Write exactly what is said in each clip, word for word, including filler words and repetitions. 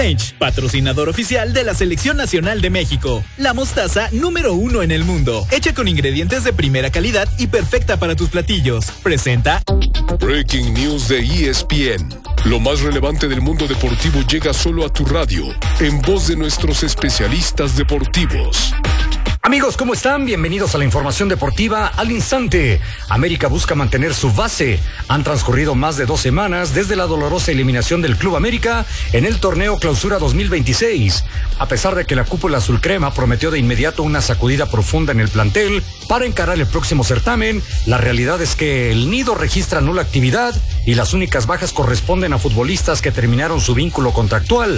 French, patrocinador oficial de la Selección Nacional de México. La mostaza número uno en el mundo, hecha con ingredientes de primera calidad y perfecta para tus platillos. Presenta Breaking News de E S P N. Lo más relevante del mundo deportivo llega solo a tu radio, en voz de nuestros especialistas deportivos. Amigos, ¿cómo están? Bienvenidos a la información deportiva al instante. América busca mantener su base. Han transcurrido más de dos semanas desde la dolorosa eliminación del Club América en el torneo Clausura dos mil veintiséis. A pesar de que la cúpula azulcrema prometió de inmediato una sacudida profunda en el plantel para encarar el próximo certamen, la realidad es que el nido registra nula actividad y las únicas bajas corresponden a futbolistas que terminaron su vínculo contractual.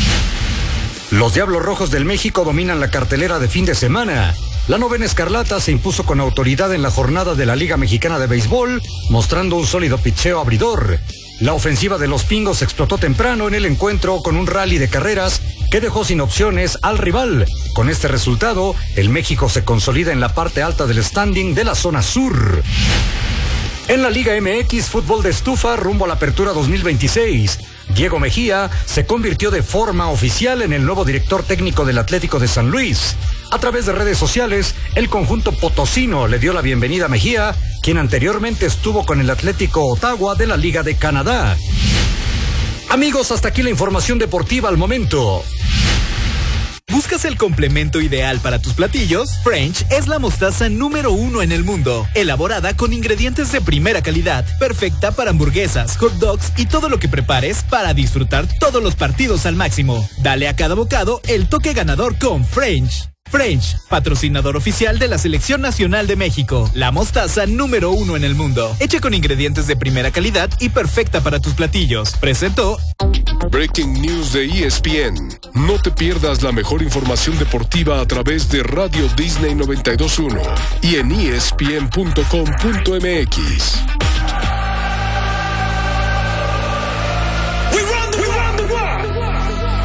Los Diablos Rojos del México dominan la cartelera de fin de semana. La novena escarlata se impuso con autoridad en la jornada de la Liga Mexicana de Béisbol, mostrando un sólido pitcheo abridor. La ofensiva de los Pingos explotó temprano en el encuentro con un rally de carreras que dejó sin opciones al rival. Con este resultado, el México se consolida en la parte alta del standing de la zona sur. En la Liga M X, fútbol de estufa rumbo a la apertura dos mil veintiséis. Diego Mejía se convirtió de forma oficial en el nuevo director técnico del Atlético de San Luis. A través de redes sociales, el conjunto potosino le dio la bienvenida a Mejía, quien anteriormente estuvo con el Atlético Ottawa de la Liga de Canadá. Amigos, hasta aquí la información deportiva al momento. ¿Buscas el complemento ideal para tus platillos? French es la mostaza número uno en el mundo, elaborada con ingredientes de primera calidad, perfecta para hamburguesas, hot dogs y todo lo que prepares para disfrutar todos los partidos al máximo. Dale a cada bocado el toque ganador con French. French, patrocinador oficial de la Selección Nacional de México. La mostaza número uno en el mundo, hecha con ingredientes de primera calidad y perfecta para tus platillos. Presentó Breaking News de E S P N. No te pierdas la mejor información deportiva a través de Radio Disney noventa y dos punto uno y en E S P N punto com punto M X.